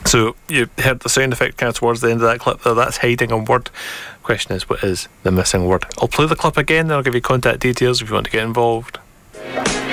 So you heard the sound effect kind of towards the end of that clip there. That's hiding a word. Question is, what is the missing word? I'll play the clip again, then I'll give you contact details if you want to get involved.